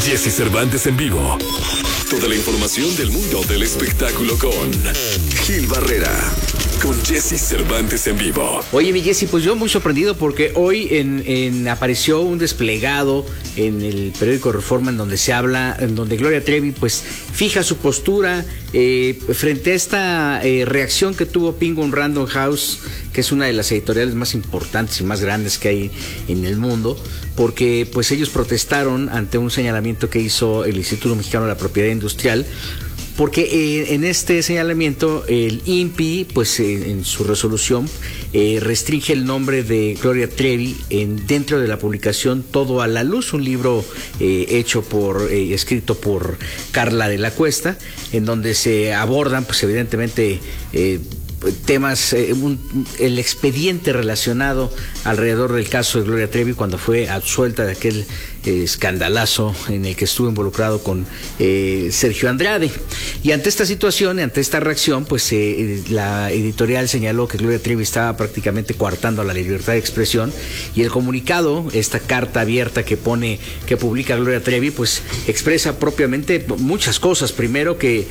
Jesse Cervantes en vivo. Toda la información del mundo del espectáculo con Gil Barrera. Con Jesse Cervantes en vivo. Oye, mi Jesse, pues yo muy sorprendido porque hoy apareció un desplegado en el periódico Reforma en donde se habla, en donde Gloria Trevi pues fija su postura frente a esta reacción que tuvo Penguin Random House, que es una de las editoriales más importantes y más grandes que hay en el mundo, porque pues ellos protestaron ante un señalamiento que hizo el Instituto Mexicano de la Propiedad Industrial. Porque en este señalamiento el INPI, pues en su resolución, restringe el nombre de Gloria Trevi dentro de la publicación Todo a la Luz, un libro escrito por Carla de la Cuesta, en donde se abordan, pues evidentemente, temas, el expediente relacionado alrededor del caso de Gloria Trevi cuando fue absuelta de aquel escandalazo en el que estuvo involucrado con Sergio Andrade. Y ante esta situación, ante esta reacción, pues la editorial señaló que Gloria Trevi estaba prácticamente coartando la libertad de expresión, y el comunicado, esta carta abierta que publica Gloria Trevi, pues expresa propiamente muchas cosas. Primero que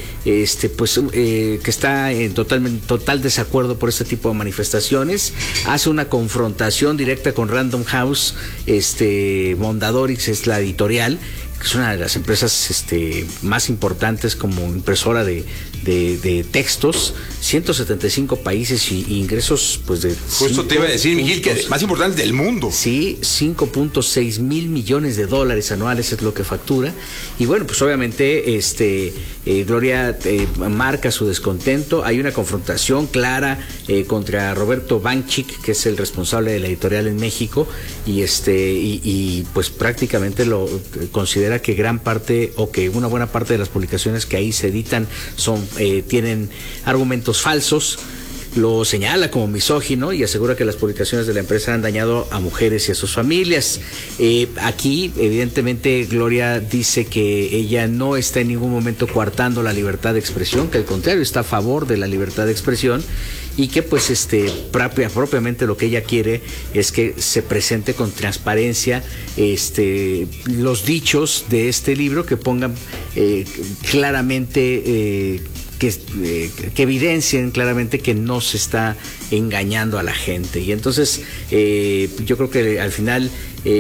que está en total desacuerdo por este tipo de manifestaciones, hace una confrontación directa con Random House, Mondadori es la editorial, que es una de las empresas más importantes como impresora de textos, 175 países y ingresos pues de... Justo te iba a decir, Miguel, que más importantes del mundo. Sí, 5.6 mil millones de dólares anuales es lo que factura. Y bueno, pues obviamente Gloria marca su descontento. Hay una confrontación clara contra Roberto Banchik, que es el responsable de la editorial en México, y pues prácticamente lo considera que gran parte o que una buena parte de las publicaciones que ahí se editan tienen argumentos falsos. Lo señala como misógino y asegura que las publicaciones de la empresa han dañado a mujeres y a sus familias. Aquí, evidentemente, Gloria dice que ella no está en ningún momento coartando la libertad de expresión, que al contrario está a favor de la libertad de expresión, y que pues propiamente lo que ella quiere es que se presente con transparencia los dichos de este libro, que pongan claramente que evidencien claramente que no se está engañando a la gente. Y entonces yo creo que al final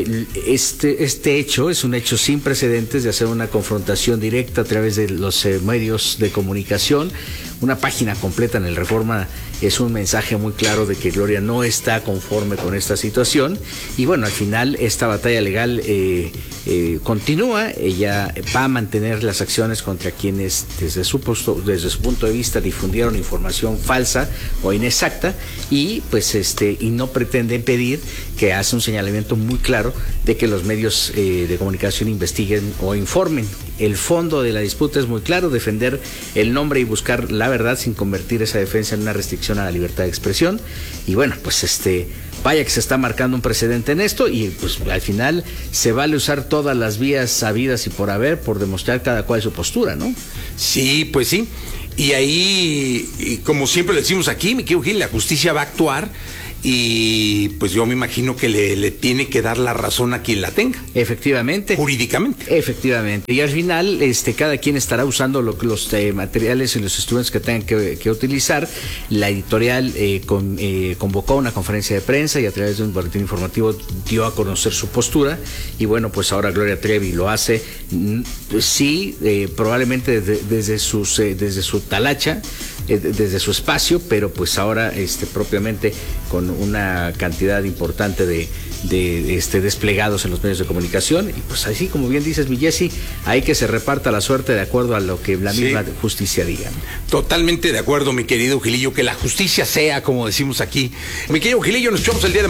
este hecho es un hecho sin precedentes de hacer una confrontación directa a través de los medios de comunicación. Una página completa en el Reforma es un mensaje muy claro de que Gloria no está conforme con esta situación. Y bueno, al final esta batalla legal continúa. Ella va a mantener las acciones contra quienes desde su punto de vista difundieron información falsa o inexacta, y pues y no pretende impedir, que hace un señalamiento muy claro de que los medios de comunicación investiguen o informen. El fondo de la disputa es muy claro: defender el nombre y buscar la verdad sin convertir esa defensa en una restricción a la libertad de expresión. Y bueno, pues vaya que se está marcando un precedente en esto, y pues al final se vale usar todas las vías sabidas y por haber por demostrar cada cual su postura, ¿no? Sí, pues sí. Y ahí, como siempre le decimos aquí, mi querido Gil, la justicia va a actuar, y pues yo me imagino que le tiene que dar la razón a quien la tenga. Efectivamente. Jurídicamente. Efectivamente. Y al final, cada quien estará usando los materiales y los instrumentos que tengan que utilizar. La editorial convocó una conferencia de prensa y a través de un boletín informativo dio a conocer su postura. Y bueno, pues ahora Gloria Trevi lo hace, sí, probablemente desde su talacha, desde su espacio, pero pues ahora propiamente con una cantidad importante de desplegados en los medios de comunicación. Y pues así, como bien dices, mi Jesse, hay que se reparta la suerte de acuerdo a lo que la misma justicia diga. Totalmente de acuerdo, mi querido Gilillo, que la justicia sea, como decimos aquí. Mi querido Gilillo, nos echamos el día de